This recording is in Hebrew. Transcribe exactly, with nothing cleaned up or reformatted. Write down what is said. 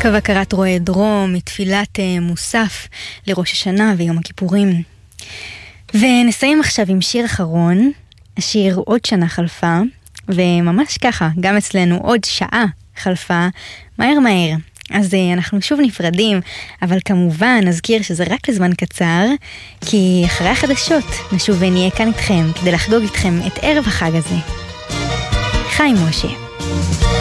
קו הכרת רואה דרום מתפילת מוסף לראש השנה ויום הכיפורים. ונסיים עכשיו עם שיר אחרון, השיר עוד שנה חלפה, וממש ככה, גם אצלנו עוד שעה חלפה, מהר מהר. אז אנחנו שוב נפרדים, אבל כמובן נזכיר שזה רק לזמן קצר, כי אחרי החדשות נשוב ונהיה כאן איתכם, כדי לחגוג איתכם את ערב החג הזה. חיים משה.